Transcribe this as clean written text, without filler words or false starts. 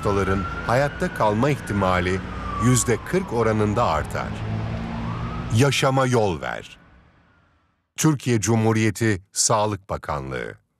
hastaların hayatta kalma ihtimali %40 oranında artar. Yaşama yol ver. Türkiye Cumhuriyeti Sağlık Bakanlığı